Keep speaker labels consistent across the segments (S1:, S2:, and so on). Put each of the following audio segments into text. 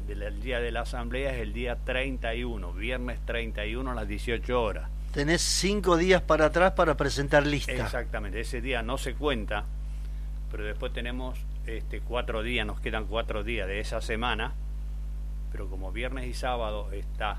S1: del día de la asamblea es el día 31, viernes 31 a las 18 horas.
S2: Tenés 5 días para atrás para presentar lista.
S1: Exactamente, ese día no se cuenta, pero después tenemos 4 días, nos quedan 4 días de esa semana, pero como viernes y sábado está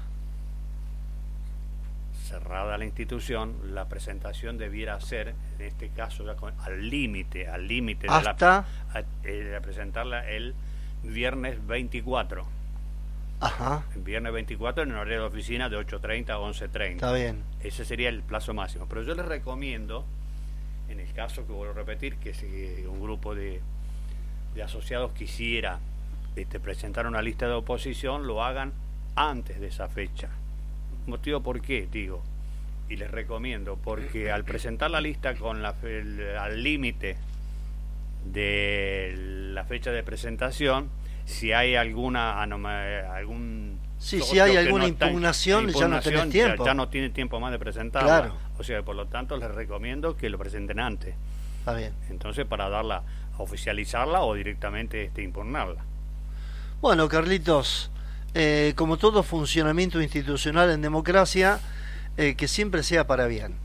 S1: cerrada la institución, la presentación debiera ser, en este caso, ya al límite
S2: hasta
S1: de presentarla el viernes 24.
S2: Ajá.
S1: El viernes 24 en el horario de oficina de 8:30 a 11:30.
S2: Está bien.
S1: Ese sería el plazo máximo. Pero yo les recomiendo, en el caso que vuelvo a repetir, que si un grupo de asociados quisiera presentar una lista de oposición, lo hagan antes de esa fecha. ¿Motivo por qué? Digo, y les recomiendo, porque al presentar la lista con al límite de la fecha de presentación, si hay
S2: si hay alguna impugnación, ya no tenés tiempo.
S1: Ya no tiene tiempo más de presentarla.
S2: Claro.
S1: O sea, por lo tanto, les recomiendo que lo presenten antes.
S2: Está bien.
S1: Entonces, para a oficializarla o directamente impugnarla.
S2: Bueno, Carlitos, como todo funcionamiento institucional en democracia, que siempre sea para bien.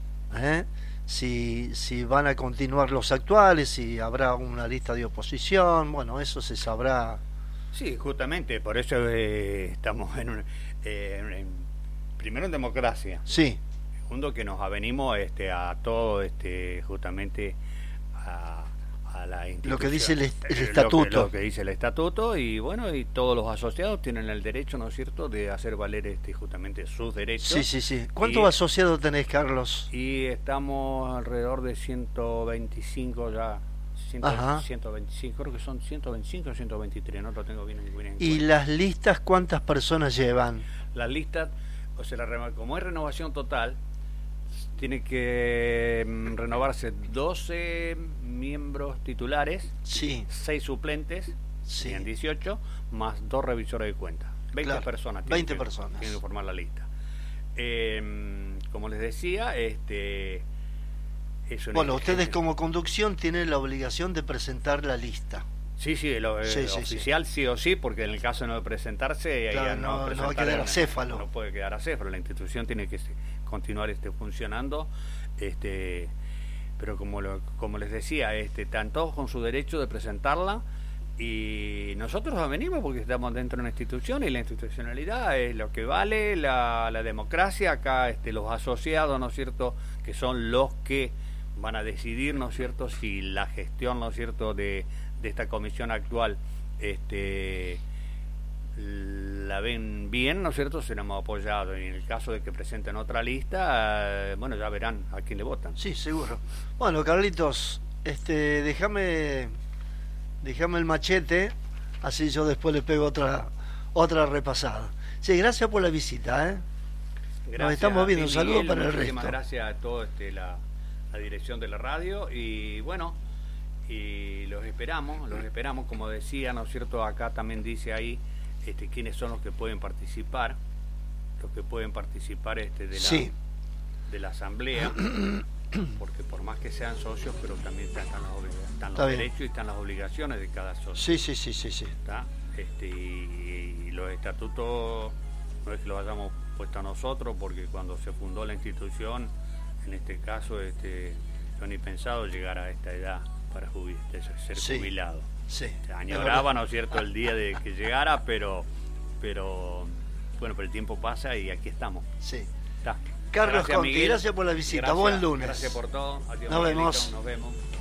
S2: Si van a continuar los actuales, si habrá una lista de oposición, bueno, eso se sabrá.
S1: Sí, justamente, por eso estamos primero en democracia.
S2: Sí.
S1: Segundo, que nos avenimos a todo, justamente a la institución.
S2: Lo que dice el estatuto.
S1: Lo que dice el estatuto, y bueno, y todos los asociados tienen el derecho, ¿no es cierto?, de hacer valer justamente sus derechos.
S2: Sí. ¿Cuántos asociados tenés, Carlos?
S1: Y estamos alrededor de 125 ya. 125, creo que son 125 o 123, no lo tengo bien en cuenta.
S2: ¿Y las listas cuántas personas llevan?
S1: Las listas, o sea, como es renovación total, tiene que renovarse 12 miembros titulares,
S2: sí,
S1: 6 suplentes,
S2: sí,
S1: en 18, más 2 revisores de cuentas. 20
S2: claro,
S1: personas.
S2: 20 personas.
S1: Tienen que formar la lista. Como les decía,
S2: bueno, ustedes como conducción tienen la obligación de presentar la lista.
S1: Sí, oficial sí o sí, porque en el caso de no presentarse,
S2: claro, no va a quedar acéfalo.
S1: No puede quedar acéfalo, la institución tiene que continuar funcionando, pero como les decía, están todos con su derecho de presentarla, y nosotros venimos porque estamos dentro de una institución, y la institucionalidad es lo que vale, la democracia. Acá los asociados, ¿no es cierto?, que son los que van a decidir, ¿no es cierto?, si la gestión, ¿no es cierto?, de esta comisión actual la ven bien, ¿no es cierto?, seremos apoyados. Y en el caso de que presenten otra lista, bueno, ya verán a quién le votan.
S2: Sí, seguro. Bueno, Carlitos, déjame el machete, así yo después le pego otra repasada. Sí, gracias por la visita,
S1: Gracias.
S2: Nos estamos viendo. Un saludo para el resto.
S1: Muchísimas gracias a toda la dirección de la radio, y bueno, y los esperamos, como decía, ¿no es cierto?, acá también dice ahí quiénes son los que pueden participar
S2: sí,
S1: de la asamblea, porque por más que sean socios, pero también están los derechos y están las obligaciones de cada socio.
S2: Sí.
S1: ¿Está? Y los estatutos no es que los hayamos puesto a nosotros, porque cuando se fundó la institución, en este caso, yo ni pensado llegar a esta edad para ser jubilado.
S2: Sí.
S1: Añoraba, ¿no es cierto?, el día de que llegara, pero bueno, pero el tiempo pasa y aquí estamos.
S2: Sí.
S1: Está.
S2: Carlos
S1: Gracias,
S2: Conti,
S1: Miguel.
S2: gracias por la visita.
S1: Gracias,
S2: Buen lunes.
S1: Gracias por todo. Adiós,
S2: Nos vemos.
S1: Nos vemos.